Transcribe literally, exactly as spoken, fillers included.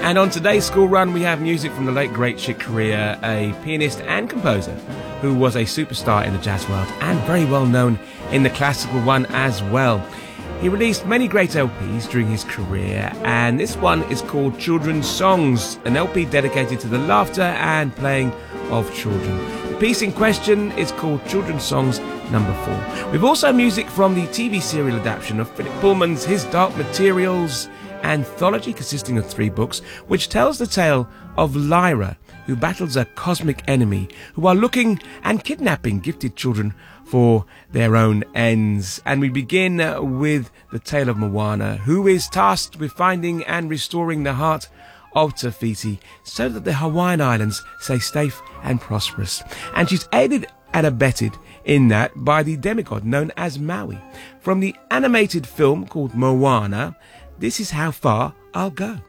And on today's school run, we have music from the late great Chick Corea, a pianist and composer who was a superstar in the jazz world and very well known in the classical one as well. He released many great L Ps during his career, and this one is called Children's Songs, an L P dedicated to the laughter and playing of children. The piece in question is called Children's Songs number four. We've also music from the T V serial adaptation of Philip Pullman's His Dark Materials anthology, consisting of three books, which tells the tale of Lyra, who battles a cosmic enemy who are looking and kidnapping gifted children for their own ends. And we begin uh, with the tale of Moana, who is tasked with finding and restoring the heart of Te Fiti so that the Hawaiian Islands stay safe and prosperous. And she's aided and abetted in that by the demigod known as Maui. From the animated film called Moana, this is How Far I'll Go.